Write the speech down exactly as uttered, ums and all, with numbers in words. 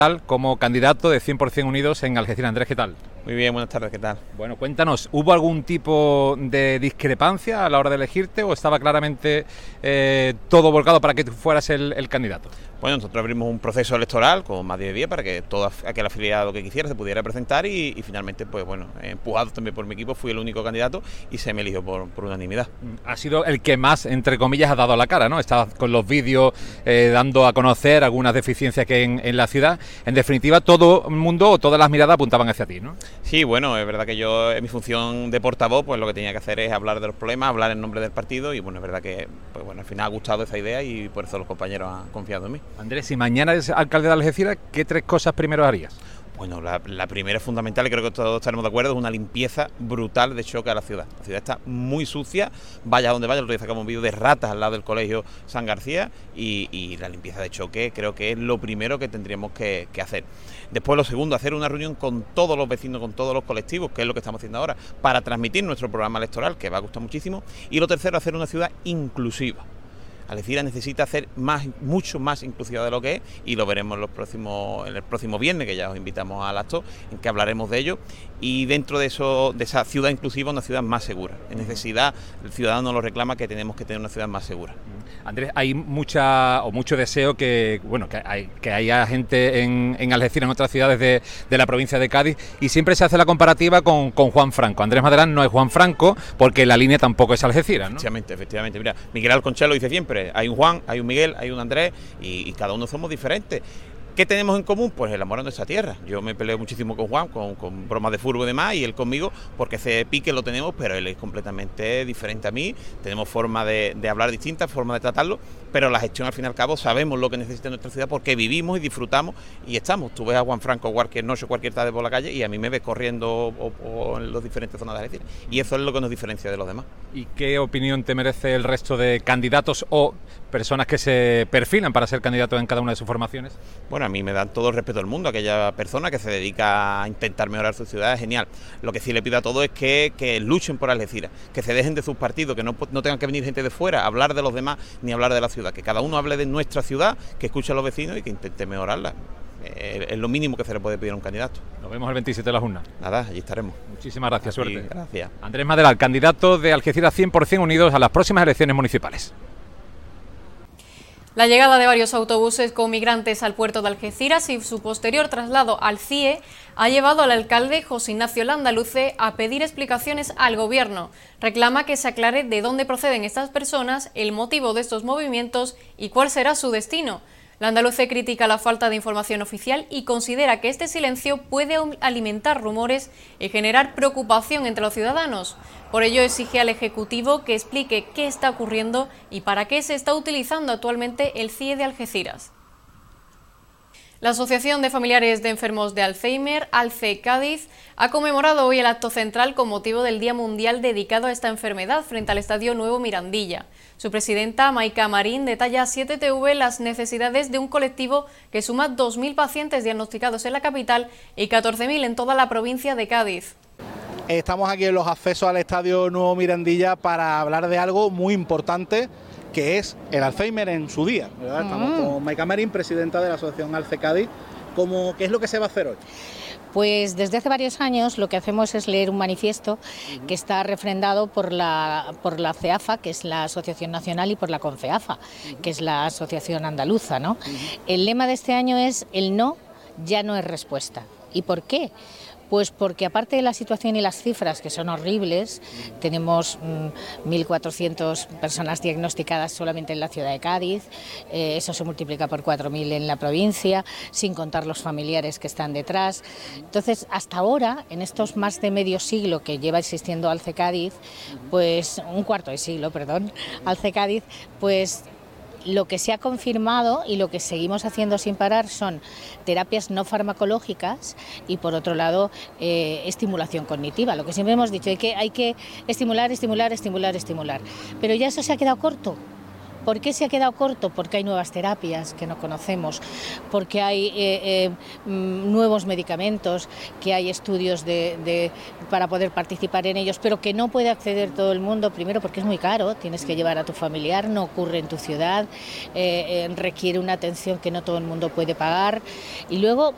como candidato de cien por cien Unidos en Algeciras. Andrés, ¿qué tal? Muy bien, buenas tardes, ¿qué tal? Bueno, cuéntanos, ¿hubo algún tipo de discrepancia a la hora de elegirte o estaba claramente eh, todo volcado para que tú fueras el, el candidato? Bueno, nosotros abrimos un proceso electoral con más de diez días para que todo aquel afiliado que quisiera se pudiera presentar y, y finalmente, pues bueno, empujado también por mi equipo, fui el único candidato y se me eligió por, por unanimidad. Ha sido el que más, entre comillas, ha dado la cara, ¿no? Estaba con los vídeos eh, dando a conocer algunas deficiencias que hay en, en la ciudad. En definitiva, todo el mundo o todas las miradas apuntaban hacia ti, ¿no? Sí, bueno, es verdad que yo en mi función de portavoz, pues lo que tenía que hacer es hablar de los problemas, hablar en nombre del partido y bueno, es verdad que pues bueno, al final ha gustado esa idea y por eso los compañeros han confiado en mí. Andrés, si mañana eres alcalde de Algeciras, ¿qué tres cosas primero harías? Bueno, la, la primera es fundamental, y creo que todos estaremos de acuerdo, es una limpieza brutal de choque a la ciudad. La ciudad está muy sucia, vaya donde vaya, el otro día sacamos un vídeo de ratas al lado del colegio San García y, y la limpieza de choque creo que es lo primero que tendríamos que, que hacer. Después lo segundo, hacer una reunión con todos los vecinos, con todos los colectivos, que es lo que estamos haciendo ahora, para transmitir nuestro programa electoral, que va a gustar muchísimo. Y lo tercero, hacer una ciudad inclusiva. Algeciras necesita hacer más, mucho más inclusiva de lo que es y lo veremos en, los próximos, en el próximo viernes, que ya os invitamos al acto, en que hablaremos de ello. Y dentro de eso, de esa ciudad inclusiva, una ciudad más segura. En necesidad, el ciudadano lo reclama que tenemos que tener una ciudad más segura. Andrés, hay mucha o mucho deseo que bueno que, hay, que haya gente en, en Algeciras, en otras ciudades de, de la provincia de Cádiz, y siempre se hace la comparativa con, con Juan Franco. Andrés Maderán no es Juan Franco porque la línea tampoco es Algeciras, ¿no? Efectivamente, efectivamente. Mira, Miguel Alconchel lo dice siempre, hay un Juan, hay un Miguel, hay un Andrés y, y cada uno somos diferentes. ¿Qué tenemos en común? Pues el amor a nuestra tierra. Yo me peleo muchísimo con Juan, con, con bromas de fútbol y demás, y él conmigo, porque ese pique lo tenemos, pero él es completamente diferente a mí. Tenemos forma de, de hablar distintas, forma de tratarlo, pero la gestión al fin y al cabo sabemos lo que necesita nuestra ciudad porque vivimos y disfrutamos y estamos. Tú ves a Juan Franco cualquier noche, cualquier tarde por la calle y a mí me ves corriendo o, o en las diferentes zonas de Algeciras. Y eso es lo que nos diferencia de los demás. ¿Y qué opinión te merece el resto de candidatos o personas que se perfilan para ser candidatos en cada una de sus formaciones? Bueno, a mí me dan todo el respeto del mundo. Aquella persona que se dedica a intentar mejorar su ciudad es genial. Lo que sí le pido a todos es que, que luchen por Algeciras, que se dejen de sus partidos, que no, no tengan que venir gente de fuera a hablar de los demás ni hablar de la ciudad, que cada uno hable de nuestra ciudad, que escuche a los vecinos y que intente mejorarla. Eh, es lo mínimo que se le puede pedir a un candidato. Nos vemos el veintisiete de las urnas. Nada, allí estaremos. Muchísimas gracias, Aquí, suerte. Gracias. Andrés Maderán, candidato de Algeciras cien por cien Unidos a las próximas elecciones municipales. La llegada de varios autobuses con migrantes al puerto de Algeciras y su posterior traslado al C I E ha llevado al alcalde José Ignacio Landaluce a pedir explicaciones al gobierno. Reclama que se aclare de dónde proceden estas personas, el motivo de estos movimientos y cuál será su destino. Landaluce critica la falta de información oficial y considera que este silencio puede alimentar rumores y generar preocupación entre los ciudadanos. Por ello exige al Ejecutivo que explique qué está ocurriendo y para qué se está utilizando actualmente el C I E de Algeciras. La Asociación de Familiares de Enfermos de Alzheimer, ALCE Cádiz, ha conmemorado hoy el acto central con motivo del Día Mundial dedicado a esta enfermedad frente al Estadio Nuevo Mirandilla. Su presidenta, Maika Marín, detalla a siete T V las necesidades de un colectivo que suma dos mil pacientes diagnosticados en la capital y catorce mil en toda la provincia de Cádiz. Estamos aquí en los accesos al Estadio Nuevo Mirandilla para hablar de algo muy importante, que es el Alzheimer en su día, ¿verdad? Estamos mm. con Maika Marín, presidenta de la Asociación ALCE Cádiz. ¿Cómo, ¿Qué es lo que se va a hacer hoy? Pues desde hace varios años lo que hacemos es leer un manifiesto uh-huh. que está refrendado por la, por la CEAFA, que es la Asociación Nacional, y por la CONFEAFA, uh-huh. que es la Asociación Andaluza, ¿no? Uh-huh. El lema de este año es el no ya no es respuesta. ¿Y por qué? Pues porque aparte de la situación y las cifras, que son horribles, tenemos mmm, mil cuatrocientas personas diagnosticadas solamente en la ciudad de Cádiz, eh, eso se multiplica por cuatro mil en la provincia, sin contar los familiares que están detrás. Entonces, hasta ahora, en estos más de medio siglo que lleva existiendo ALCE Cádiz, pues un cuarto de siglo, perdón, ALCE Cádiz, pues lo que se ha confirmado y lo que seguimos haciendo sin parar son terapias no farmacológicas y, por otro lado, eh, estimulación cognitiva. Lo que siempre hemos dicho, hay que, hay que estimular, estimular, estimular, estimular. Pero ya eso se ha quedado corto. ¿Por qué se ha quedado corto? Porque hay nuevas terapias que no conocemos, porque hay eh, eh, nuevos medicamentos, que hay estudios de, de, para poder participar en ellos, pero que no puede acceder todo el mundo, primero porque es muy caro, tienes que llevar a tu familiar, no ocurre en tu ciudad, eh, eh, requiere una atención que no todo el mundo puede pagar, y luego